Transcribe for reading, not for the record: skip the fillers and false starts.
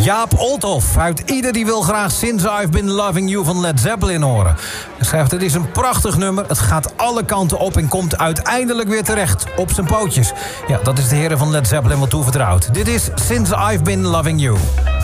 Jaap Olthoff uit Ieder die wil graag Since I've Been Loving You van Led Zeppelin horen. Hij schrijft, het is een prachtig nummer, het gaat alle kanten op en komt uiteindelijk weer terecht op zijn pootjes. Ja, dat is de heren van Led Zeppelin wel toevertrouwd. Dit is Since I've Been Loving You.